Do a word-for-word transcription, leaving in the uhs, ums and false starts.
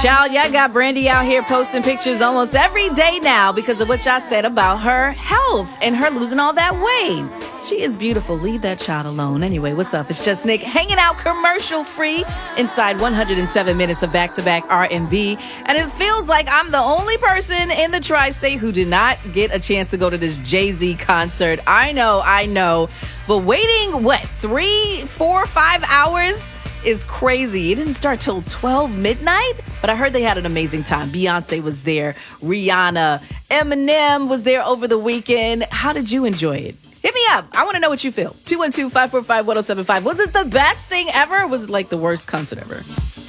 Child, y'all got Brandy out here posting pictures almost every day now because of what y'all said about her health and her losing all that weight. She is beautiful. Leave that child alone. Anyway, what's up? It's just Nick hanging out commercial free inside one hundred seven minutes of back-to-back R and B. And it feels like I'm the only person in the tri-state who did not get a chance to go to this Jay-Z concert. I know, I know. But waiting, what, three, four, five hours is crazy. It didn't start till twelve midnight, but I heard they had an amazing time. Beyonce was there, Rihanna, Eminem was there over the weekend. How did you enjoy it? Hit me up. I want to know what you feel. two one two, five four five, one oh seven five. Was it the best thing ever? Or was it like the worst concert ever?